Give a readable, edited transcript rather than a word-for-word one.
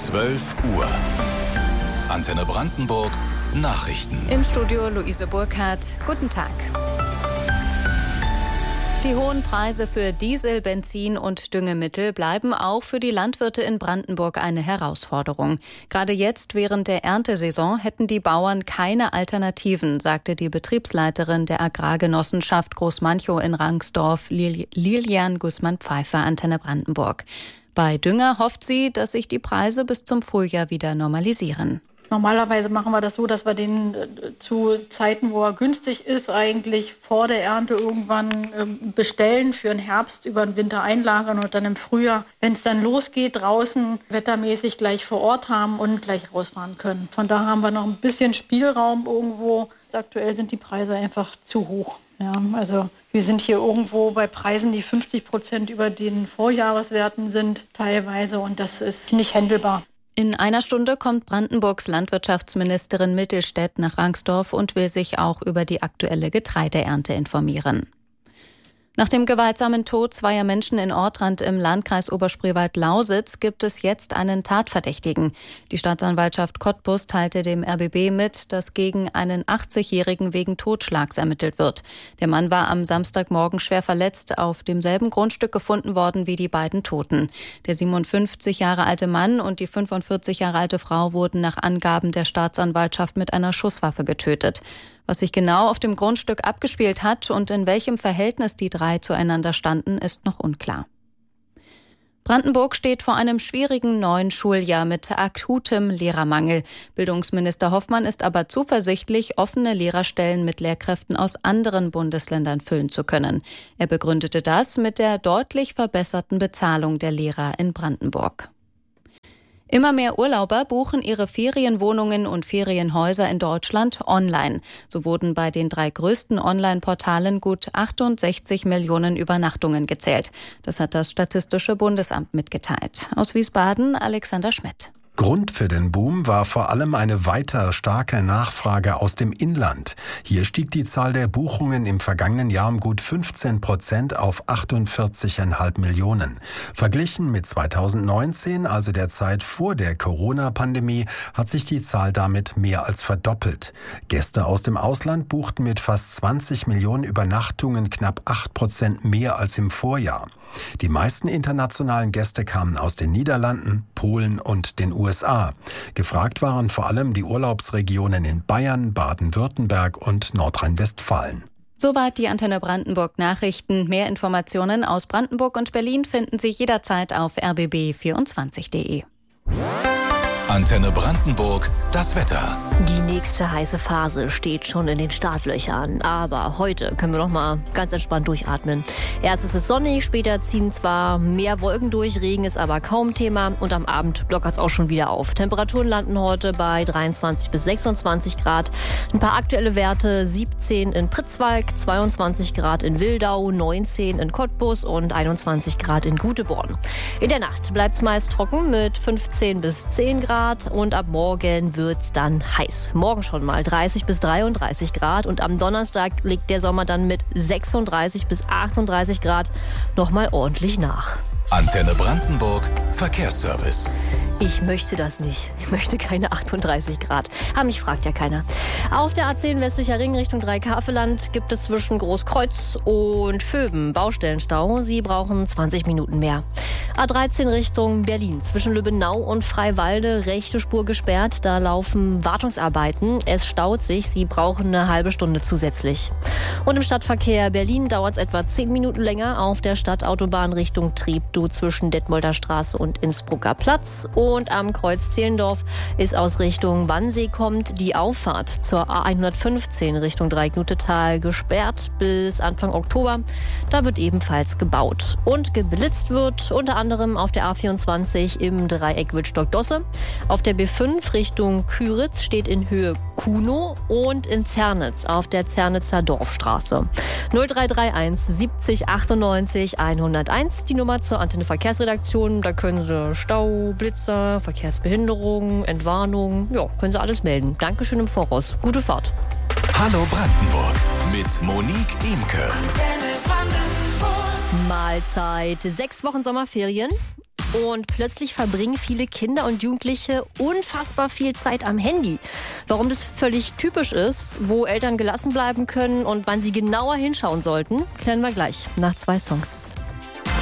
12 Uhr. Antenne Brandenburg Nachrichten. Im Studio Luise Burkhardt. Guten Tag. Die hohen Preise für Diesel, Benzin und Düngemittel bleiben auch für die Landwirte in Brandenburg eine Herausforderung. Gerade jetzt während der Erntesaison hätten die Bauern keine Alternativen, sagte die Betriebsleiterin der Agrargenossenschaft Großmanchow in Rangsdorf, Lilian Gußmann-Pfeiffer, Antenne Brandenburg. Bei Dünger hofft sie, dass sich die Preise bis zum Frühjahr wieder normalisieren. Normalerweise machen wir das so, dass wir den zu Zeiten, wo er günstig ist, eigentlich vor der Ernte irgendwann bestellen, für den Herbst über den Winter einlagern und dann im Frühjahr, wenn es dann losgeht, draußen wettermäßig gleich vor Ort haben und gleich rausfahren können. Von daher haben wir noch ein bisschen Spielraum irgendwo. Aktuell sind die Preise einfach zu hoch. Ja, also wir sind hier irgendwo bei Preisen, die 50% über den Vorjahreswerten sind teilweise, und das ist nicht händelbar. In einer Stunde kommt Brandenburgs Landwirtschaftsministerin Mittelstädt nach Rangsdorf und will sich auch über die aktuelle Getreideernte informieren. Nach dem gewaltsamen Tod zweier Menschen in Ortrand im Landkreis Oberspreewald-Lausitz gibt es jetzt einen Tatverdächtigen. Die Staatsanwaltschaft Cottbus teilte dem RBB mit, dass gegen einen 80-Jährigen wegen Totschlags ermittelt wird. Der Mann war am Samstagmorgen schwer verletzt auf demselben Grundstück gefunden worden wie die beiden Toten. Der 57 Jahre alte Mann und die 45 Jahre alte Frau wurden nach Angaben der Staatsanwaltschaft mit einer Schusswaffe getötet. Was sich genau auf dem Grundstück abgespielt hat und in welchem Verhältnis die drei zueinander standen, ist noch unklar. Brandenburg steht vor einem schwierigen neuen Schuljahr mit akutem Lehrermangel. Bildungsminister Hoffmann ist aber zuversichtlich, offene Lehrerstellen mit Lehrkräften aus anderen Bundesländern füllen zu können. Er begründete das mit der deutlich verbesserten Bezahlung der Lehrer in Brandenburg. Immer mehr Urlauber buchen ihre Ferienwohnungen und Ferienhäuser in Deutschland online. So wurden bei den 3 größten Online-Portalen gut 68 Millionen Übernachtungen gezählt. Das hat das Statistische Bundesamt mitgeteilt. Aus Wiesbaden Alexander Schmidt. Grund für den Boom war vor allem eine weiter starke Nachfrage aus dem Inland. Hier stieg die Zahl der Buchungen im vergangenen Jahr um gut 15% auf 48,5 Millionen. Verglichen mit 2019, also der Zeit vor der Corona-Pandemie, hat sich die Zahl damit mehr als verdoppelt. Gäste aus dem Ausland buchten mit fast 20 Millionen Übernachtungen knapp 8% mehr als im Vorjahr. Die meisten internationalen Gäste kamen aus den Niederlanden, Polen und den USA. Gefragt waren vor allem die Urlaubsregionen in Bayern, Baden-Württemberg und Nordrhein-Westfalen. Soweit die Antenne Brandenburg Nachrichten. Mehr Informationen aus Brandenburg und Berlin finden Sie jederzeit auf rbb24.de. Antenne Brandenburg, das Wetter. Die nächste heiße Phase steht schon in den Startlöchern. Aber heute können wir noch mal ganz entspannt durchatmen. Erst ist es sonnig, später ziehen zwar mehr Wolken durch, Regen ist aber kaum Thema. Und am Abend lockert es auch schon wieder auf. Temperaturen landen heute bei 23 bis 26 Grad. Ein paar aktuelle Werte: 17 in Pritzwalk, 22 Grad in Wildau, 19 in Cottbus und 21 Grad in Guteborn. In der Nacht bleibt es meist trocken mit 15 bis 10 Grad. Und ab morgen wird's dann heiß. Morgen schon mal 30 bis 33 Grad und am Donnerstag legt der Sommer dann mit 36 bis 38 Grad nochmal ordentlich nach. Antenne Brandenburg Verkehrsservice. Ich möchte das nicht. Ich möchte keine 38 Grad. Aber mich fragt ja keiner. Auf der A10 westlicher Ring Richtung Dreikafelland gibt es zwischen Großkreuz und Vöben Baustellenstau. Sie brauchen 20 Minuten mehr. A13 Richtung Berlin zwischen Lübbenau und Freiwalde, rechte Spur gesperrt. Da laufen Wartungsarbeiten. Es staut sich. Sie brauchen eine halbe Stunde zusätzlich. Und im Stadtverkehr Berlin dauert es etwa 10 Minuten länger auf der Stadtautobahn Richtung Treptow zwischen Detmolder Straße und Innsbrucker Platz. Und am Kreuz Zehlendorf ist aus Richtung Wannsee kommt die Auffahrt zur A115 Richtung Dreiecknutetal gesperrt bis Anfang Oktober. Da wird ebenfalls gebaut. Und geblitzt wird unter anderem auf der A24 im Dreieck Wittstock-Dosse. Auf der B5 Richtung Küritz steht in Höhe Kuno und in Zernitz auf der Zernitzer Dorfstraße. 0331 70 98 101, die Nummer zur Antenne Verkehrsredaktion. Da können Sie Stau, Blitzer, Verkehrsbehinderung, Entwarnung, ja, können Sie alles melden. Dankeschön im Voraus. Gute Fahrt. Hallo Brandenburg mit Monique Imke. Mahlzeit. 6 Wochen Sommerferien. Und plötzlich verbringen viele Kinder und Jugendliche unfassbar viel Zeit am Handy. Warum das völlig typisch ist, wo Eltern gelassen bleiben können und wann sie genauer hinschauen sollten, klären wir gleich nach 2 Songs.